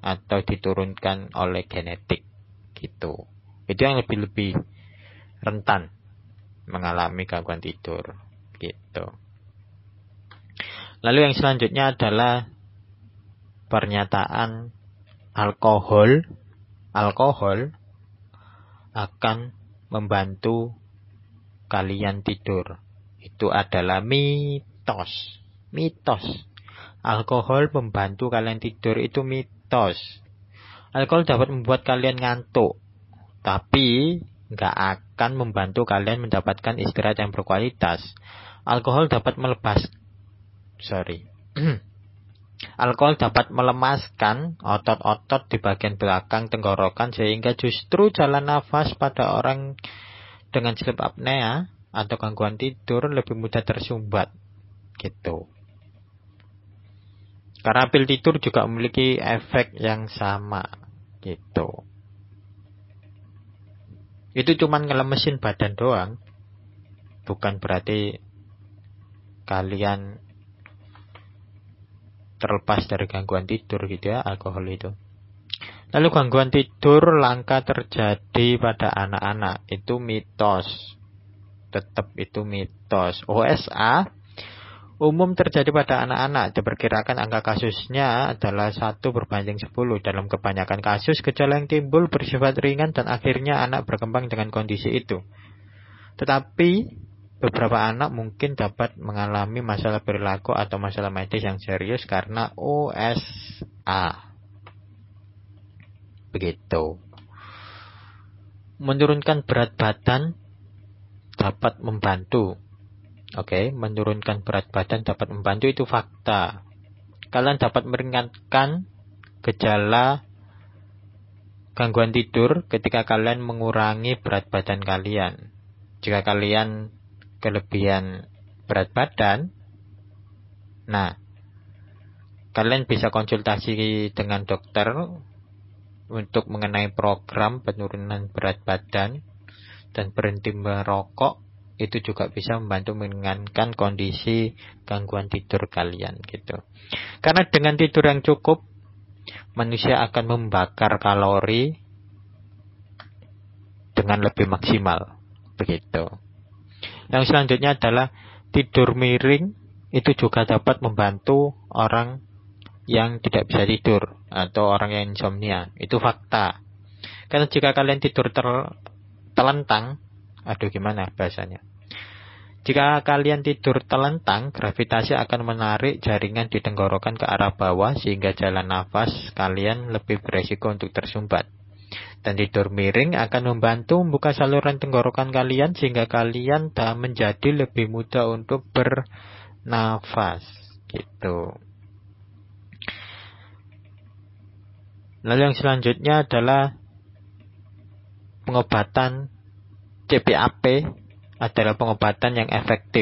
atau diturunkan oleh genetik gitu. Itu yang lebih rentan mengalami gangguan tidur gitu. Lalu yang selanjutnya adalah pernyataan alkohol akan membantu kalian tidur. Itu adalah mitos. Alkohol membantu kalian tidur itu mitos. Alkohol dapat membuat kalian ngantuk, tapi nggak akan membantu kalian mendapatkan istirahat yang berkualitas. Alkohol dapat Alkohol dapat melemaskan otot-otot di bagian belakang tenggorokan sehingga justru jalan nafas pada orang dengan sleep apnea atau gangguan tidur lebih mudah tersumbat gitu. Karena pil tidur juga memiliki efek yang sama gitu. Itu cuman ngelemesin badan doang. Bukan berarti kalian terlepas dari gangguan tidur gitu ya, alkohol itu. Lalu gangguan tidur langka terjadi pada anak-anak. Itu mitos. Tetap itu mitos. OSA umum terjadi pada anak-anak. Diperkirakan angka kasusnya adalah 1/10. Dalam kebanyakan kasus, gejala yang timbul bersifat ringan dan akhirnya anak berkembang dengan kondisi itu. Tetapi beberapa anak mungkin dapat mengalami masalah perilaku atau masalah medis yang serius karena OSA. Begitu. Menurunkan berat badan dapat membantu. Menurunkan berat badan dapat membantu, itu fakta. Kalian dapat meringankan gejala gangguan tidur ketika kalian mengurangi berat badan kalian. Jika kalian kelebihan berat badan, kalian bisa konsultasi dengan dokter untuk mengenai program penurunan berat badan dan berhenti merokok. Itu juga bisa membantu meringankan kondisi gangguan tidur kalian gitu. Karena dengan tidur yang cukup, manusia akan membakar kalori dengan lebih maksimal. Begitu. Yang selanjutnya adalah tidur miring. Itu juga dapat membantu orang yang tidak bisa tidur atau orang yang insomnia. Itu fakta. Karena jika kalian tidur telentang, gimana bahasanya? Jika kalian tidur telentang, gravitasi akan menarik jaringan di tenggorokan ke arah bawah sehingga jalan nafas kalian lebih beresiko untuk tersumbat. Dan tidur miring akan membantu membuka saluran tenggorokan kalian sehingga kalian menjadi lebih mudah untuk bernafas gitu. Lalu yang selanjutnya adalah pengobatan CPAP adalah pengobatan yang efektif.